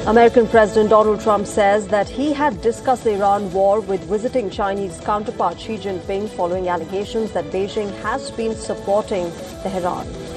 American President Donald Trump says that he had discussed the Iran war with visiting Chinese counterpart Xi Jinping following allegations that Beijing has been supporting Tehran.